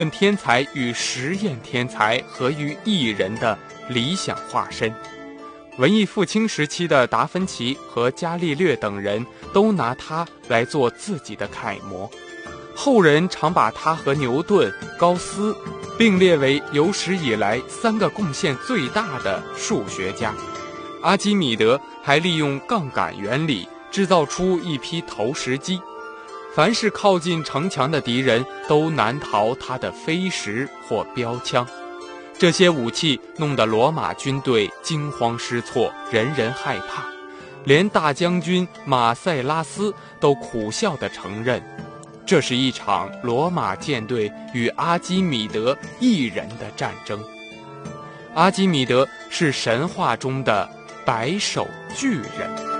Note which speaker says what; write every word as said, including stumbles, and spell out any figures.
Speaker 1: 天才与实验天才合于一人的理想化身。文艺复兴时期的达芬奇和伽利略等人都拿他来做自己的楷模，后人常把他和牛顿、高斯并列为有史以来三个贡献最大的数学家。阿基米德还利用杠杆原理制造出一批投石机，凡是靠近城墙的敌人都难逃他的飞石或标枪。这些武器弄得罗马军队惊慌失措，人人害怕，连大将军马塞拉斯都苦笑地承认，这是一场罗马舰队与阿基米德一人的战争。阿基米德是神话中的白手巨人。